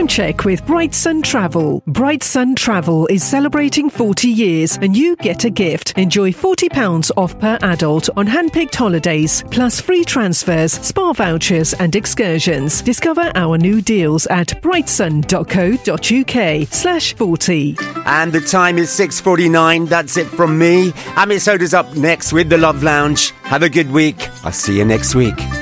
check with Bright Sun Travel. Bright Sun Travel is celebrating 40 years and you get a gift. Enjoy £40 off per adult on hand-picked holidays, plus free transfers, spa vouchers and excursions. Discover our new deals at brightsun.co.uk/40. And the time is 6:49. That's it from me. Amit Soda's up next with The Love Lounge. Have a good week. I'll see you next week.